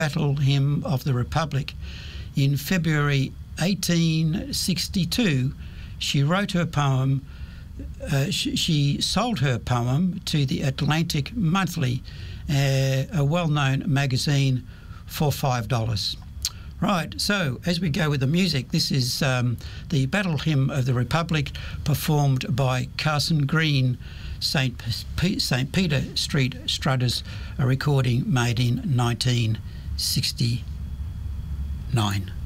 Battle Hymn of the Republic. In February 1862, she wrote her poem. She sold her poem to the Atlantic Monthly, a well-known magazine, for $5. Right, so as we go with the music, this is the Battle Hymn of the Republic, performed by Carson Green, St. Peter Street Strutters, a recording made in 1969.